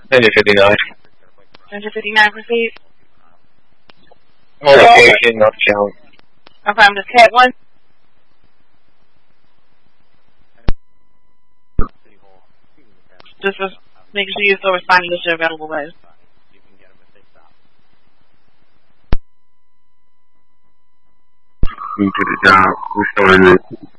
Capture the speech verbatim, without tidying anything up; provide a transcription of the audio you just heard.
ten fifty-nine. ten fifty-nine, proceed. On location, not challenge. Okay, I'm just cat one. Just was making sure you're still responding to your available ways. Into the job, restoring it.